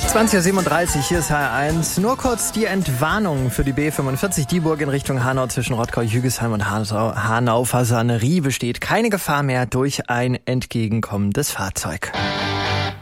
20:37 Uhr, hier ist HR1. Nur kurz die Entwarnung für die B45 Dieburg in Richtung Hanau zwischen Rottgau, Jügesheim und Hanau-Fasanerie besteht keine Gefahr mehr durch ein entgegenkommendes Fahrzeug.